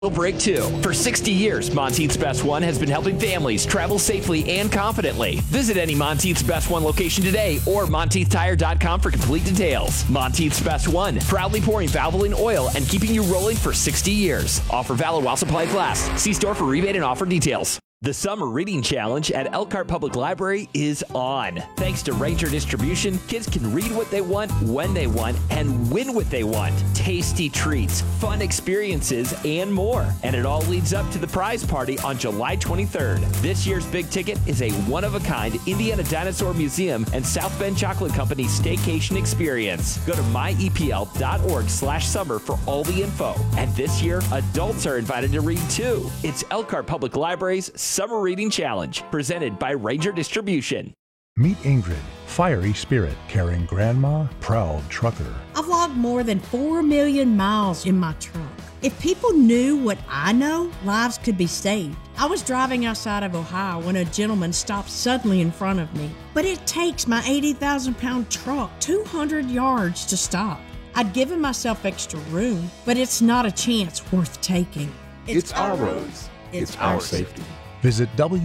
Break 2. For 60 years, Monteith's Best One has been helping families travel safely and confidently. Visit any Monteith's Best One location today or MonteithTire.com for complete details. Monteith's Best One, proudly pouring Valvoline oil and keeping you rolling for 60 years. Offer valid while supplies last. See store for rebate and offer details. The Summer Reading Challenge at Elkhart Public Library is on. Thanks to Ranger Distribution, kids can read what they want, when they want, and win what they want. Tasty treats, fun experiences, and more. And it all leads up to the prize party on July 23rd. This year's big ticket is a one-of-a-kind Indiana Dinosaur Museum and South Bend Chocolate Company staycation experience. Go to myepl.org/summer for all the info. And this year, adults are invited to read too. It's Elkhart Public Library's Summer Reading Challenge, presented by Ranger Distribution. Meet Ingrid, fiery spirit, caring grandma, proud trucker. I've logged more than 4 million miles in my truck. If people knew what I know, lives could be saved. I was driving outside of Ohio when a gentleman stopped suddenly in front of me. But it takes my 80,000-pound truck 200 yards to stop. I'd given myself extra room, but it's not a chance worth taking. It's our roads. It's our safety. Visit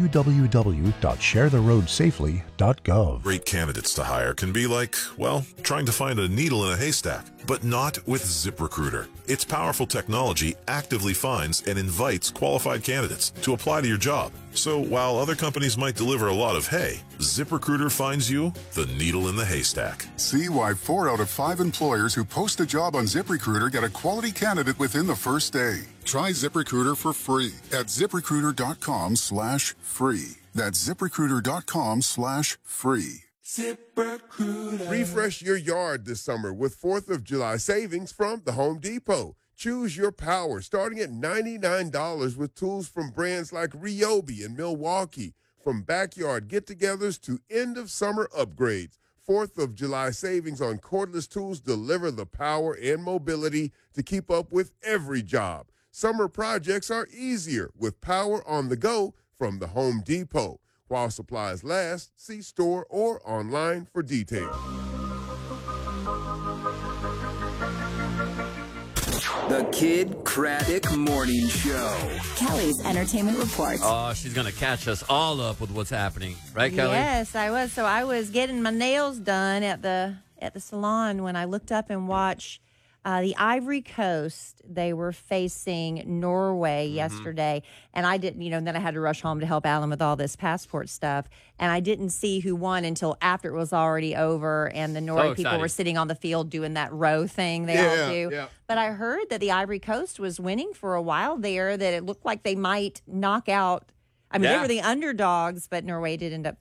www.sharetheroadsafely.gov. Great candidates to hire can be like, well, trying to find a needle in a haystack, but not with ZipRecruiter. Its powerful technology actively finds and invites qualified candidates to apply to your job. So while other companies might deliver a lot of hay, ZipRecruiter finds you the needle in the haystack. See why 4 out of 5 employers who post a job on ZipRecruiter get a quality candidate within the first day. Try ZipRecruiter for free at ZipRecruiter.com/free. That's ZipRecruiter.com/free. ZipRecruiter. Refresh your yard this summer with 4th of July savings from the Home Depot. Choose your power starting at $99 with tools from brands like Ryobi and Milwaukee. From backyard get-togethers to end-of-summer upgrades, 4th of July savings on cordless tools deliver the power and mobility to keep up with every job. Summer projects are easier with power on the go from the Home Depot. While supplies last, see store or online for details. The Kid Craddock Morning Show. Kelly's Entertainment Report. Oh, she's going to catch us all up with what's happening. Right, Kelly? Yes, I was. So I was getting my nails done at the salon when I looked up and watched the Ivory Coast. They were facing Norway yesterday, and I didn't, and then I had to rush home to help Alan with all this passport stuff, and I didn't see who won until after it was already over, and the Norway people were sitting on the field doing that row thing they all do. Yeah. But I heard that the Ivory Coast was winning for a while there, that it looked like they might knock out. I mean, they were the underdogs, but Norway did end up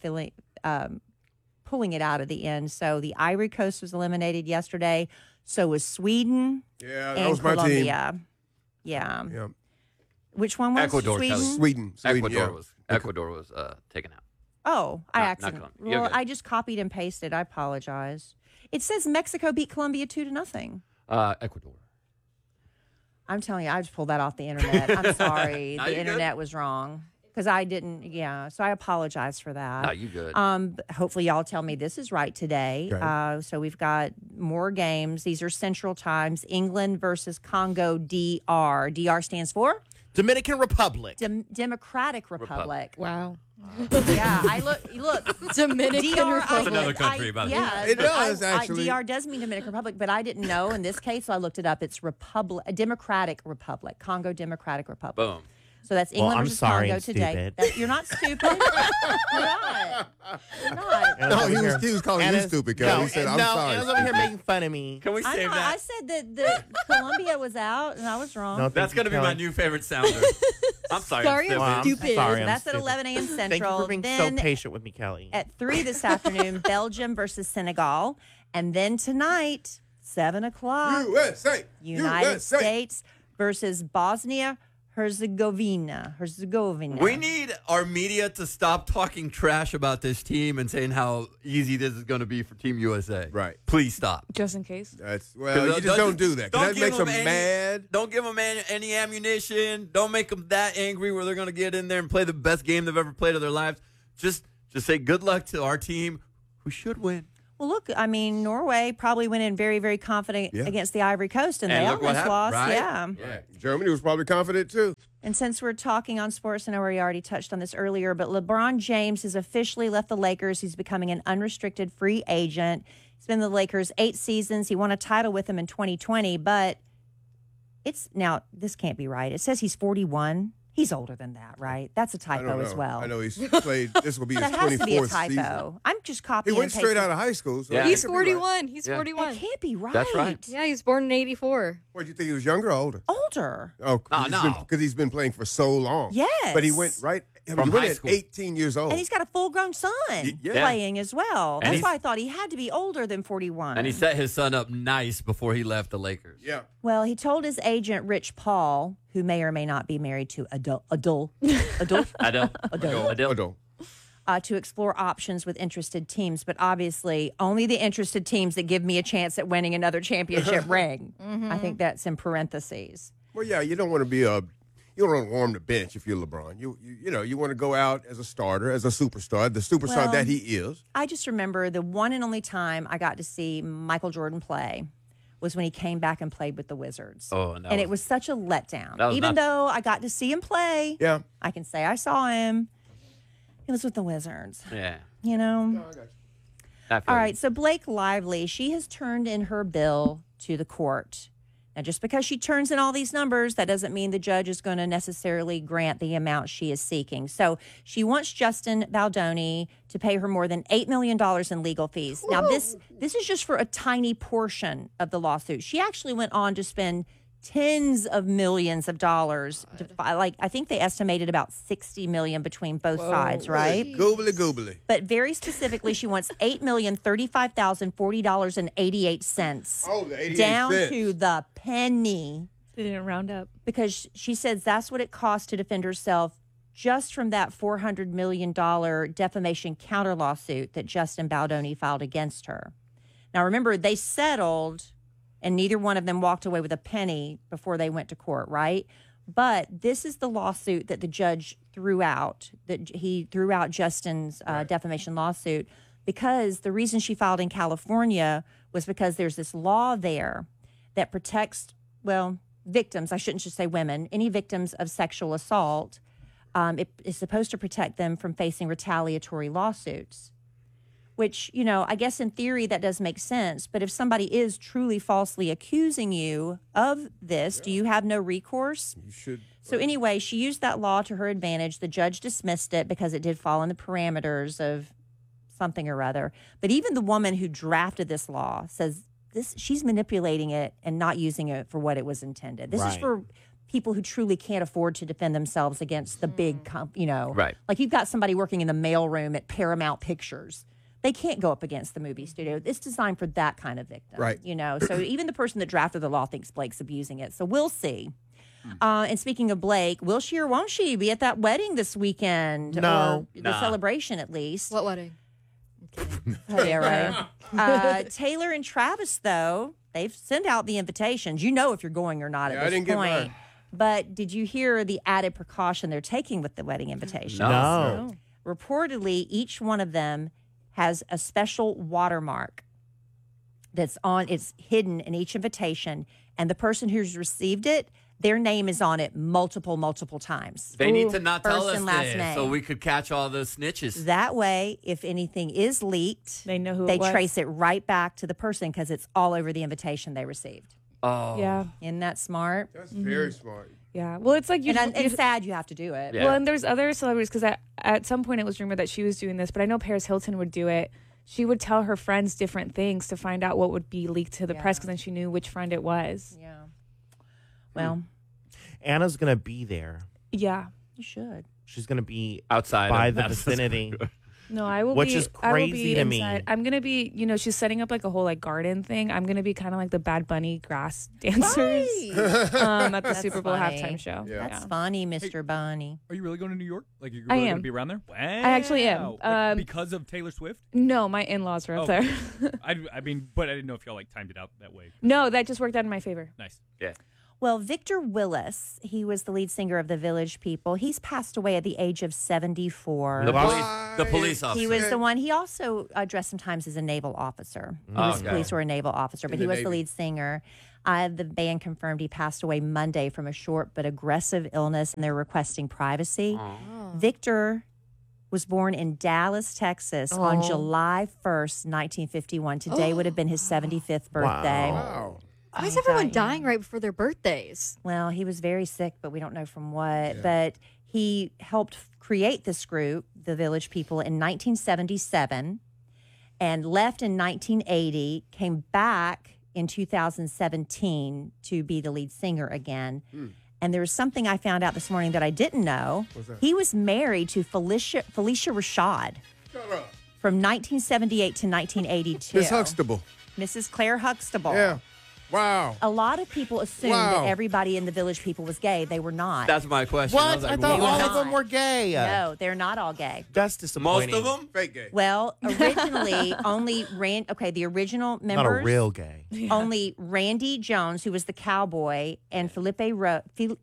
pulling it out at the end. So the Ivory Coast was eliminated yesterday. So was Sweden. Yeah, that and was my Colombia. team. Yeah. Which one was Ecuador? Sweden. Ecuador was taken out. Oh, I accidentally. Well, good. I just copied and pasted. I apologize. It says Mexico beat Colombia 2-0. Ecuador. I'm telling you, I just pulled that off the internet. I'm sorry. The internet good. Was wrong. Because I didn't, so I apologize for that. No, you good. Hopefully y'all tell me this is right today. Okay. So we've got more games. These are Central Times. England versus Congo DR. DR stands for? Dominican Republic. Democratic Republic. Wow. Yeah, I look. Dominican DR, Republic. That's another country, by the way. Yeah, It does, actually. DR does mean Dominican Republic, but I didn't know in this case, so I looked it up. It's a Democratic Republic. Congo Democratic Republic. Boom. So that's England I'm versus sorry, Congo I'm today. stupid. You're not stupid. You're not. You're not. No, he was calling you stupid, Kelly. He said, I'm sorry. Anna's over here making fun of me. Can we save that? I said that Colombia was out, and I was wrong. No, That's going to be my new favorite sounder. I'm sorry. Sorry, I'm I'm stupid. stupid. Sorry, I'm That's stupid. at 11 a.m. Central. Thank you for being then so patient with me, Kelly. at 3 this afternoon, Belgium versus Senegal. And then tonight, 7 o'clock, USA. United States versus Bosnia Herzegovina. We need our media to stop talking trash about this team and saying how easy this is going to be for Team USA. Right. Please stop. Just in case. You just don't do that. 'Cause that makes them mad. Don't give them any ammunition. Don't make them that angry where they're going to get in there and play the best game they've ever played of their lives. Just say good luck to our team, who should win. Well, look, I mean, Norway probably went in very, very confident against the Ivory Coast, and they look what almost happened, lost. right? Yeah. Right. Germany was probably confident too. And since we're talking on sports, I know we already touched on this earlier, but LeBron James has officially left the Lakers. He's becoming an unrestricted free agent. He's been in the Lakers 8 seasons. He won a title with them in 2020, but this can't be right. It says he's 41. He's older than that, right? That's a typo as well. I know he's played. This will be his 24th that has to be a typo. season. I'm just copying. He went straight out of high school. So He's 41. He's 41. That can't be right. That's right. Yeah, he was born in 84. What, do you think he was younger or older? Older. Oh, because he's been playing for so long. Yes. But he went he From went high at school. 18 years old. And he's got a full-grown son playing as well. And That's why I thought he had to be older than 41. And he set his son up nice before he left the Lakers. Yeah. Well, he told his agent, Rich Paul, who may or may not be married to Adul, to explore options with interested teams. But obviously, only the interested teams that give me a chance at winning another championship ring. I think that's in parentheses. Well, yeah, you don't want to be you don't want to warm the bench if you're LeBron. You want to go out as a starter, as a superstar, the superstar that he is. I just remember the one and only time I got to see Michael Jordan play was when he came back and played with the Wizards. And it was such a letdown. Even though I got to see him play, I can say I saw him. It was with the Wizards. Yeah. You know? No, I got you. All right, so Blake Lively, she has turned in her bill to the court. Now, just because she turns in all these numbers, that doesn't mean the judge is going to necessarily grant the amount she is seeking. So she wants Justin Baldoni to pay her more than $8 million in legal fees. Now, this is just for a tiny portion of the lawsuit. She actually went on to spend tens of millions of dollars. I think they estimated about $60 million between both sides, right? Goobly. But very specifically, she wants $8,035,040.88. Oh, the 88 down cents. to the penny. They didn't round up. Because she says that's what it costs to defend herself just from that $400 million defamation counter lawsuit that Justin Baldoni filed against her. Now, remember, they settled, and neither one of them walked away with a penny before they went to court, right? But this is the lawsuit that the judge threw out, that he threw out Justin's defamation lawsuit, because the reason she filed in California was because there's this law there that protects, victims, I shouldn't just say women, any victims of sexual assault. It is supposed to protect them from facing retaliatory lawsuits. Which, I guess in theory that does make sense. But if somebody is truly falsely accusing you of this, do you have no recourse? You should. So anyway, she used that law to her advantage. The judge dismissed it because it did fall in the parameters of something or other. But even the woman who drafted this law says she's manipulating it and not using it for what it was intended. This is for people who truly can't afford to defend themselves against the big, Right. Like you've got somebody working in the mailroom at Paramount Pictures. They can't go up against the movie studio. It's designed for that kind of victim. Right. So even the person that drafted the law thinks Blake's abusing it. So we'll see. And speaking of Blake, will she or won't she be at that wedding this weekend? No. Or the celebration, at least. What wedding? Oh, yeah, right. Taylor and Travis, though, they've sent out the invitations. You know if you're going or not at this I didn't point. get mine. But did you hear the added precaution they're taking with the wedding invitation? No. Reportedly, each one of them has a special watermark it's hidden in each invitation, and the person who's received it, their name is on it multiple times. They need to not tell First us and last this name. so we could catch all the snitches. That way, if anything is leaked, They know who they it was. trace it right back to the person because it's all over the invitation they received. Oh. Yeah. Isn't that smart? That's very smart. Yeah. Well, it's like you. And it's sad you have to do it. Yeah. Well, and there's other celebrities because at some point it was rumored that she was doing this, but I know Paris Hilton would do it. She would tell her friends different things to find out what would be leaked to the press because then she knew which friend it was. Yeah. Well, Anna's going to be there. Yeah. you should. She's going to be outside by of the Madison vicinity. No, I will Which be. is I will crazy be to me. inside. I'm gonna be. She's setting up like a whole like garden thing. I'm gonna be kind of like the Bad Bunny grass dancers at the That's Super Bowl funny. halftime show. Yeah. That's funny, Mr. Bunny. Are you really going to New York? Like you're I really am. going to be around there? Wow. I actually am. Like, because of Taylor Swift? No, my in-laws are up Oh. there. I mean, but I didn't know if y'all like timed it out that way. No, that just worked out in my favor. Nice. Yeah. Well, Victor Willis, he was the lead singer of the Village People. He's passed away at the age of 74. The police officer. He was the one. He also dressed sometimes as a naval officer. He was police or a naval officer, but he was the lead singer. The band confirmed he passed away Monday from a short but aggressive illness, and they're requesting privacy. Victor was born in Dallas, Texas on July 1st, 1951. Today would have been his 75th birthday. Wow. Why is everyone dying right before their birthdays? Well, he was very sick, but we don't know from what. Yeah. But he helped create this group, the Village People, in 1977 and left in 1980, came back in 2017 to be the lead singer again. And there was something I found out this morning that I didn't know. What's that? He was married to Felicia Rashad from 1978 to 1982. Miss Huxtable. Mrs. Claire Huxtable. Yeah. Wow. A lot of people assumed that everybody in the Village People was gay. They were not. That's my question. What? I thought all of them were gay. No, they're not all gay. That's disappointing. Most of them? Fake gay. Well, originally only the original members. Not a real gay. Only Randy Jones, who was the cowboy, and Felipe. Why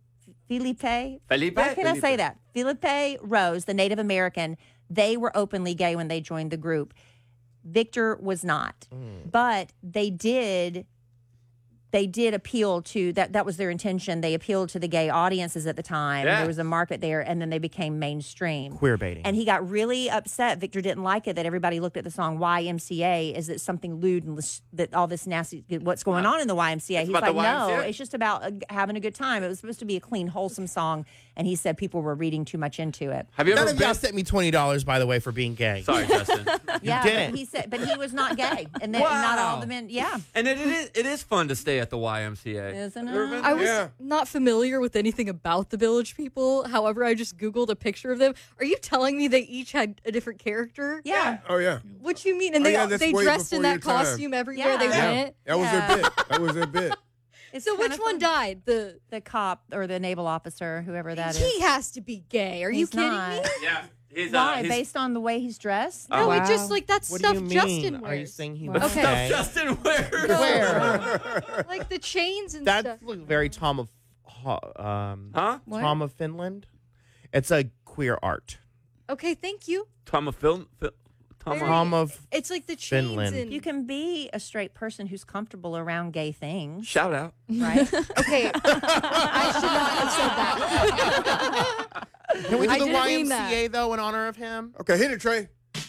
can't I say that? Felipe Rose, the Native American, they were openly gay when they joined the group. Victor was not. But they did appeal to that was their intention. They appealed to the gay audiences at the time. Yeah. There was a market there, and then they became mainstream. Queer baiting. And he got really upset. Victor didn't like it that everybody looked at the song YMCA as it's something lewd and that all this nasty, what's going on in the YMCA. He's like, no, it's just about having a good time. It was supposed to be a clean, wholesome song. And he said people were reading too much into it. Have you None ever of y'all sent me $20, by the way, for being gay. Sorry, Justin. Yeah, didn't. but he was not gay. And then not all the men, And it is fun to stay at the YMCA. Isn't it? I was not familiar with anything about the Village People. However, I just Googled a picture of them. Are you telling me they each had a different character? Yeah. Oh, yeah. What do you mean? And that's they way dressed in before that your time. costume everywhere they went? That was their bit. That was their bit. So which one died? The cop or the naval officer, whoever that is. He has to be gay. Are you kidding me? Yeah. Why? Based on the way he's dressed? No, it just that's What stuff do you mean? Justin wears. Are you saying he was Okay. gay? Justin wears. Where? Like the chains and That stuff. looked very Tom of Tom of Finland. It's a queer art. Okay, thank you. Tom of It's like the chains Finland. and You can be a straight person who's comfortable around gay things. Shout out. Right? Okay. I should not have said that. Can we do I the didn't mean YMCA, though, in honor of him? Okay, hit it, Trey.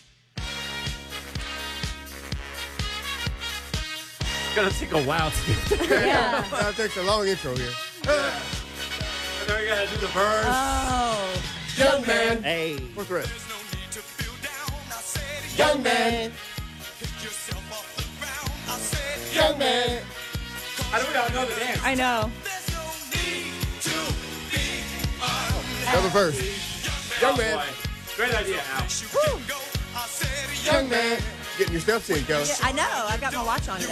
It's going to take a while to get there. Yeah. That takes a long intro here. And then we got to do the verse. Oh. Young man. Hey. What's right? Young man. Young man. How do we all know the dance? I know. Another verse. Young man. Boy. Great idea, Al. Young man. Getting your steps in, Kelly. I know. I've got my watch on today.